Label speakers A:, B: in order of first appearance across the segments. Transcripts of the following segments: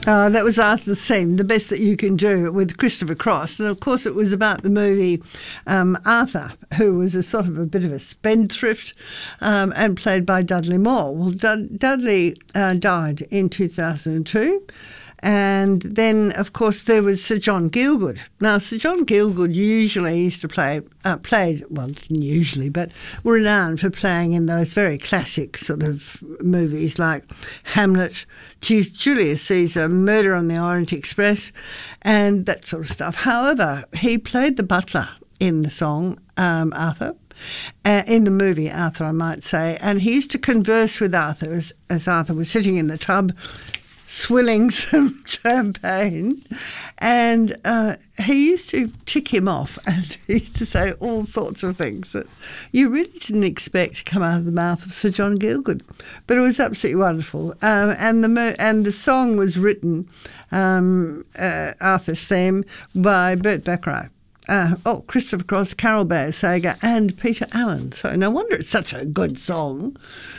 A: That was Arthur's theme, The Best That You Can Do, with Christopher Cross. And, of course, it was about the movie Arthur, who was a sort of a bit of a spendthrift and played by Dudley Moore. Well, Dudley died in 2002. And then, of course, there was Sir John Gielgud. Now, Sir John Gielgud usually used to played, well, not usually, but renowned for playing in those very classic sort of movies like Hamlet, Julius Caesar, Murder on the Orient Express, and that sort of stuff. However, he played the butler in the song Arthur. In the movie Arthur, I might say, and he used to converse with Arthur as Arthur was sitting in the tub swilling some champagne, and he used to tick him off, and he used to say all sorts of things that you really didn't expect to come out of the mouth of Sir John Gielgud. But it was absolutely wonderful, and the song was written, Arthur's theme, by Burt Bacharach. Christopher Cross, Carol Bayer Sager, and Peter Allen. So no wonder it's such a good song.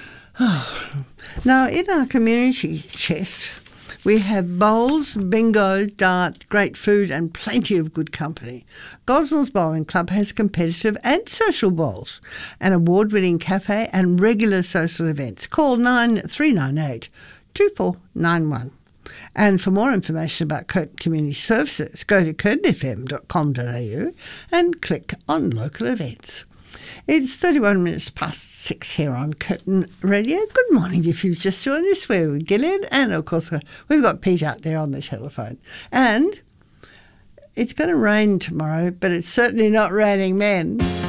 A: Now, in our community chest, we have bowls, bingo, dart, great food and plenty of good company. Gosnells Bowling Club has competitive and social bowls, an award-winning cafe and regular social events. Call 9398 2491. And for more information about Curtin Community Services, go to curtinfm.com.au and click on local events. It's 31 minutes past 6 here on Curtin Radio. Good morning if you've just joined us. We're with Gillian, and of course we've got Pete out there on the telephone. And it's going to rain tomorrow, but it's certainly not raining men.